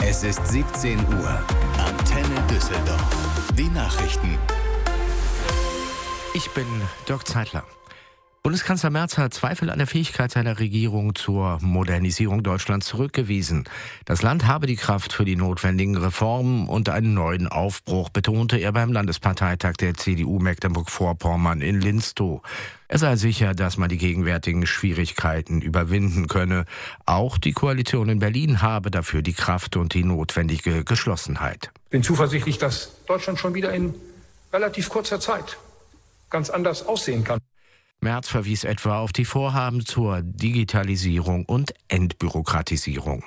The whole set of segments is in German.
Es ist 17 Uhr. Antenne Düsseldorf. Die Nachrichten. Ich bin Dirk Zeitler. Bundeskanzler Merz hat Zweifel an der Fähigkeit seiner Regierung zur Modernisierung Deutschlands zurückgewiesen. Das Land habe die Kraft für die notwendigen Reformen und einen neuen Aufbruch, betonte er beim Landesparteitag der CDU Mecklenburg-Vorpommern in Linstow. Er sei sicher, dass man die gegenwärtigen Schwierigkeiten überwinden könne. Auch die Koalition in Berlin habe dafür die Kraft und die notwendige Geschlossenheit. Ich bin zuversichtlich, dass Deutschland schon wieder in relativ kurzer Zeit ganz anders aussehen kann. Merz verwies etwa auf die Vorhaben zur Digitalisierung und Entbürokratisierung.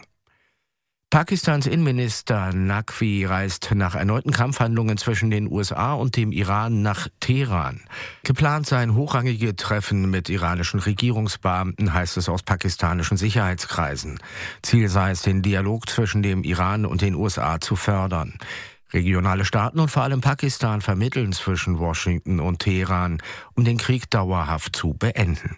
Pakistans Innenminister Naqvi reist nach erneuten Kampfhandlungen zwischen den USA und dem Iran nach Teheran. Geplant seien hochrangige Treffen mit iranischen Regierungsbeamten, heißt es aus pakistanischen Sicherheitskreisen. Ziel sei es, den Dialog zwischen dem Iran und den USA zu fördern. Regionale Staaten und vor allem Pakistan vermitteln zwischen Washington und Teheran, um den Krieg dauerhaft zu beenden.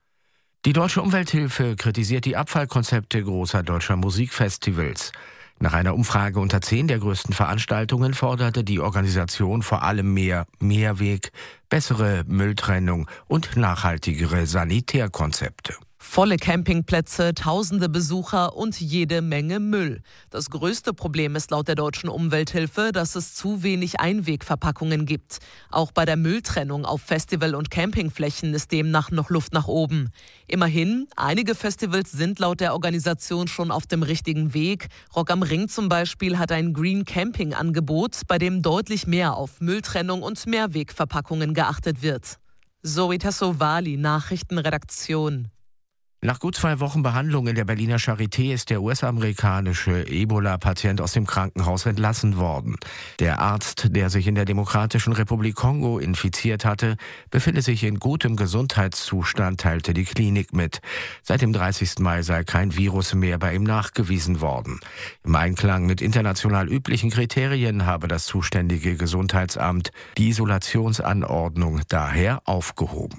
Die Deutsche Umwelthilfe kritisiert die Abfallkonzepte großer deutscher Musikfestivals. Nach einer Umfrage unter 10 der größten Veranstaltungen forderte die Organisation vor allem mehr Mehrweg, bessere Mülltrennung und nachhaltigere Sanitärkonzepte. Volle Campingplätze, tausende Besucher und jede Menge Müll. Das größte Problem ist laut der Deutschen Umwelthilfe, dass es zu wenig Einwegverpackungen gibt. Auch bei der Mülltrennung auf Festival- und Campingflächen ist demnach noch Luft nach oben. Immerhin, einige Festivals sind laut der Organisation schon auf dem richtigen Weg. Rock am Ring zum Beispiel hat ein Green Camping Angebot, bei dem deutlich mehr auf Mülltrennung und Mehrwegverpackungen geachtet wird. Zoe Tassovali, Nachrichtenredaktion. Nach gut 2 Wochen Behandlung in der Berliner Charité ist der US-amerikanische Ebola-Patient aus dem Krankenhaus entlassen worden. Der Arzt, der sich in der Demokratischen Republik Kongo infiziert hatte, befinde sich in gutem Gesundheitszustand, teilte die Klinik mit. Seit dem 30. Mai sei kein Virus mehr bei ihm nachgewiesen worden. Im Einklang mit international üblichen Kriterien habe das zuständige Gesundheitsamt die Isolationsanordnung daher aufgehoben.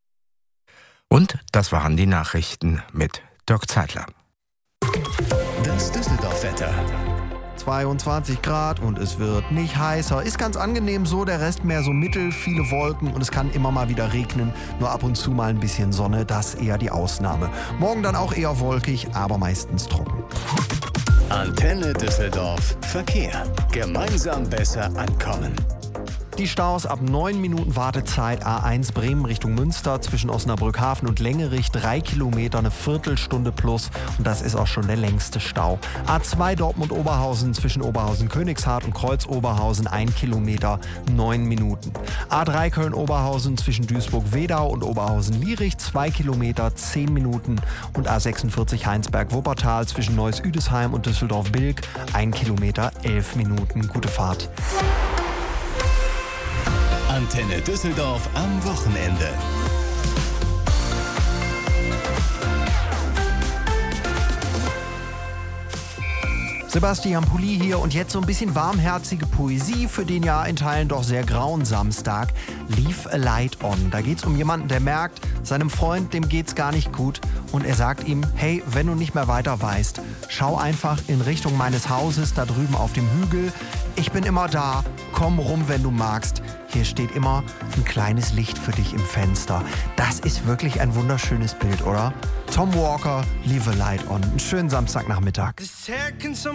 Und das waren die Nachrichten mit Dirk Zeitler. Das Düsseldorf-Wetter. 22 Grad und es wird nicht heißer. Ist ganz angenehm so, der Rest mehr so mittel, viele Wolken und es kann immer mal wieder regnen. Nur ab und zu mal ein bisschen Sonne, das eher die Ausnahme. Morgen dann auch eher wolkig, aber meistens trocken. Antenne Düsseldorf. Verkehr. Gemeinsam besser ankommen. Die Staus ab 9 Minuten Wartezeit. A1 Bremen Richtung Münster zwischen Osnabrück-Hafen und Lengerich 3 Kilometer, eine Viertelstunde plus. Und das ist auch schon der längste Stau. A2 Dortmund-Oberhausen zwischen Oberhausen-Königshardt und Kreuz-Oberhausen 1 Kilometer, 9 Minuten. A3 Köln-Oberhausen zwischen Duisburg-Wedau und Oberhausen-Lierich 2 Kilometer, 10 Minuten. Und A46 Heinsberg-Wuppertal zwischen Neuss-Üdesheim und Düsseldorf-Bilk 1 Kilometer, 11 Minuten. Gute Fahrt. Antenne Düsseldorf am Wochenende. Sebastian Pulli hier und jetzt so ein bisschen warmherzige Poesie für den ja in Teilen doch sehr grauen Samstag. Leave a Light On. Da geht's um jemanden, der merkt, seinem Freund, dem geht's gar nicht gut und er sagt ihm, hey, wenn du nicht mehr weiter weißt, schau einfach in Richtung meines Hauses da drüben auf dem Hügel. Ich bin immer da, komm rum, wenn du magst. Hier steht immer ein kleines Licht für dich im Fenster. Das ist wirklich ein wunderschönes Bild, oder? Tom Walker, Leave a Light On. Einen schönen Samstagnachmittag.